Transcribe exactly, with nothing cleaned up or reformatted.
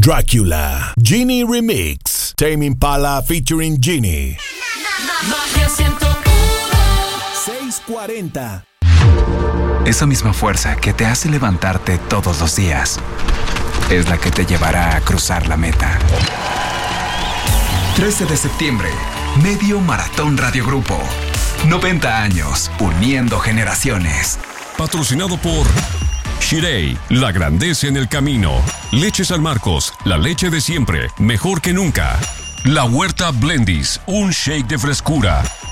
Drácula, Genie Remix, Tame Impala featuring Genie. seiscientos cuarenta. Esa misma fuerza que te hace levantarte todos los días es la que te llevará a cruzar la meta. trece de septiembre, Medio Maratón Radio Grupo. noventa años, uniendo generaciones. Patrocinado por Shirei, la grandeza en el camino. Leche San Marcos, la leche de siempre, mejor que nunca. La Huerta Blendis, un shake de frescura.